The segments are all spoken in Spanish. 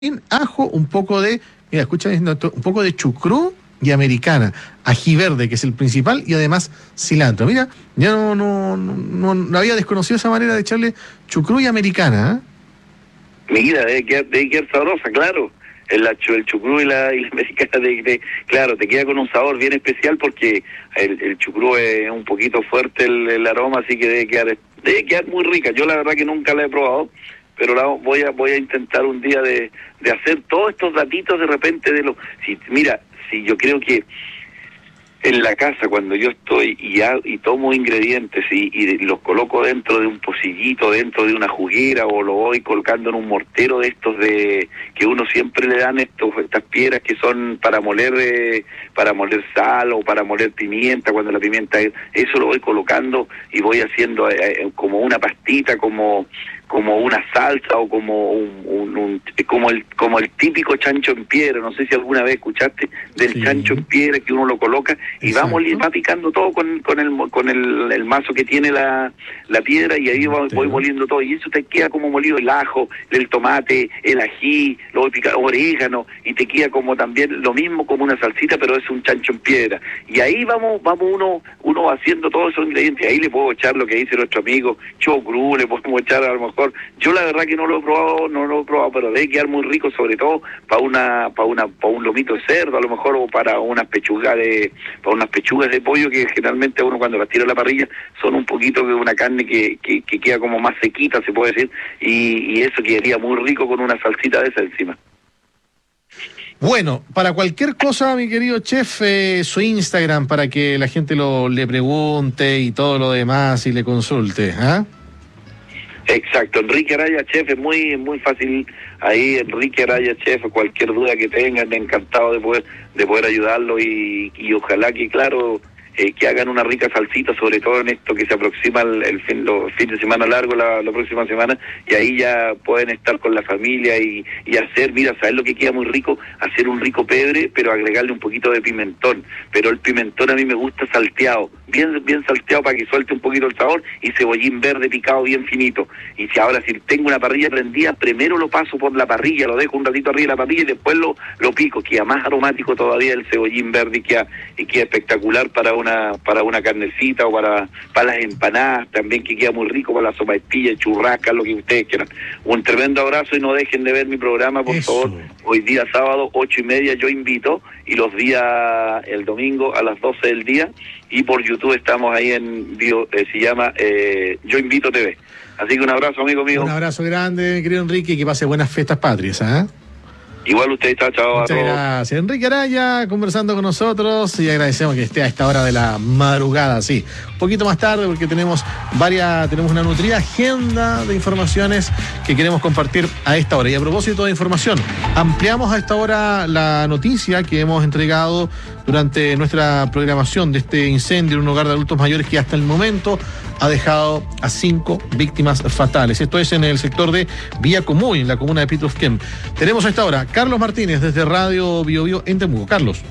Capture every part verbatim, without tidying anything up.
ajo, un poco de, mira, escucha, un poco de chucrú y americana, ají verde, que es el principal, y además cilantro. Mira, ya no, no, no, no había desconocido esa manera de echarle chucrú y americana, ¿eh? Mira, debe quedar, debe quedar sabrosa, claro. El, el chucrú y la, y la americana, de, de, claro, te queda con un sabor bien especial porque el, el chucrú es un poquito fuerte el, el aroma, así que debe quedar, debe quedar muy rica. Yo la verdad que nunca la he probado, pero la voy a voy a intentar un día de, de hacer todos estos datitos de repente de los... Si, mira, si yo creo que en la casa cuando yo estoy y, ha, y tomo ingredientes y, y los coloco dentro de un pocillito, dentro de una juguera, o lo voy colocando en un mortero de estos de que uno siempre le dan estos estas piedras que son para moler eh, para moler sal o para moler pimienta, cuando la pimienta, eso lo voy colocando y voy haciendo eh, como una pastita, como como una salsa o como un, un, un como el como el típico chancho en piedra. No sé si alguna vez escuchaste del sí. chancho en piedra, que uno lo coloca y va, va picando todo con con el con el, el mazo que tiene la, la piedra, y ahí voy, voy moliendo todo, y eso te queda como molido el ajo, el tomate, el ají, lo voy picando, orégano, y te queda como también lo mismo, como una salsita, pero es un chancho en piedra. Y ahí vamos vamos uno uno haciendo todos esos ingredientes. Ahí le puedo echar lo que dice nuestro amigo chocrú, le podemos echar a lo mejor. Yo la verdad que no lo he probado, no lo he probado, pero debe quedar muy rico, sobre todo para una, para una, para un lomito de cerdo, a lo mejor, o para unas pechugas de, para unas pechugas de pollo, que generalmente uno cuando las tira a la parrilla son un poquito de una carne que, que, que queda como más sequita, se puede decir, y, y eso quedaría muy rico con una salsita de esa encima. Bueno, para cualquier cosa, mi querido chef, eh, su Instagram para que la gente lo le pregunte y todo lo demás y le consulte, ¿ah? ¿eh? Exacto, Enrique Araya Chef, es muy muy fácil ahí, Enrique Araya Chef, cualquier duda que tengan, encantado de poder de poder ayudarlo, y, y ojalá que, claro, eh, que hagan una rica salsita, sobre todo en esto que se aproxima el, el fin los fin de semana largo, la, la próxima semana, y ahí ya pueden estar con la familia y, y hacer, mira, ¿sabes lo que queda muy rico? Hacer un rico pebre, pero agregarle un poquito de pimentón, pero el pimentón a mí me gusta salteado, bien bien salteado para que suelte un poquito el sabor, y cebollín verde picado bien finito. Y si ahora si tengo una parrilla prendida, primero lo paso por la parrilla, lo dejo un ratito arriba de la parrilla y después lo lo pico, queda más aromático todavía el cebollín verde, y queda, y queda espectacular para una para una carnecita, o para para las empanadas también, que queda muy rico, para la sopaipilla, churrasca, lo que ustedes quieran. Un tremendo abrazo, y no dejen de ver mi programa, por Eso. favor. Hoy día sábado, ocho y media, Yo Invito, y los días, el domingo a las doce del día, y por YouTube estamos ahí en bio, eh, se llama eh, Yo Invito T V. Así que un abrazo, amigo mío. Un abrazo grande, mi querido Enrique, y que pase buenas fiestas patrias, ¿eh? Igual usted está, chao. Muchas gracias. Enrique Araya conversando con nosotros, y agradecemos que esté a esta hora de la madrugada, sí. Un poquito más tarde, porque tenemos varias, tenemos una nutrida agenda de informaciones que queremos compartir a esta hora. Y a propósito de información, ampliamos a esta hora la noticia que hemos entregado durante nuestra programación de este incendio en un hogar de adultos mayores que hasta el momento ha dejado a cinco víctimas fatales. Esto es en el sector de Villa Comuy, en la comuna de Pitrufquén. Tenemos a esta hora Carlos Martínez desde Radio Bio Bio en Temuco. Carlos.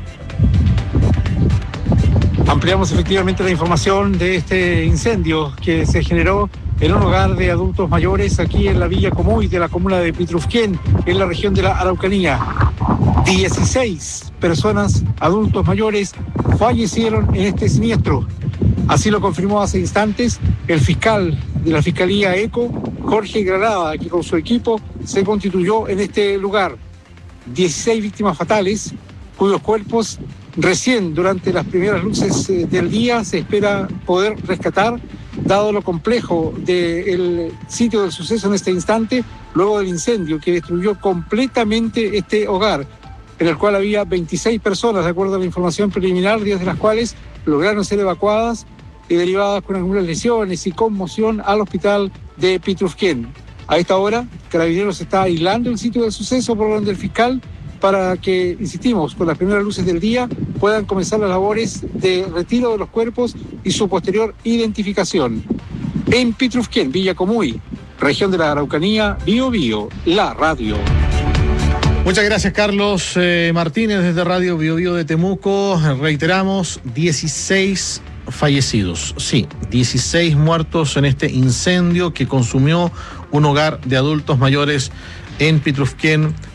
Ampliamos efectivamente la información de este incendio que se generó en un hogar de adultos mayores aquí en la Villa Comuy de la comuna de Pitrufquén, en la región de la Araucanía. dieciséis personas, adultos mayores, fallecieron en este siniestro. Así lo confirmó hace instantes el fiscal de la Fiscalía ECO, Jorge Granada, que con su equipo se constituyó en este lugar. dieciséis víctimas fatales, cuyos cuerpos recién durante las primeras luces del día se espera poder rescatar, dado lo complejo del sitio del suceso en este instante, luego del incendio que destruyó completamente este hogar, en el cual había veintiséis personas, de acuerdo a la información preliminar, diez de las cuales lograron ser evacuadas y derivadas con algunas lesiones y conmoción al hospital de Pitrufquén. A esta hora, Carabineros está aislando el sitio del suceso por orden del fiscal, para que, insistimos, con las primeras luces del día puedan comenzar las labores de retiro de los cuerpos y su posterior identificación. En Pitrufquén, Villa Comuy, región de la Araucanía, Bio Bio, la radio. Muchas gracias, Carlos eh, Martínez desde Radio Bio Bio de Temuco. Reiteramos, dieciséis fallecidos, sí, dieciséis muertos en este incendio que consumió un hogar de adultos mayores en Pitrufquén,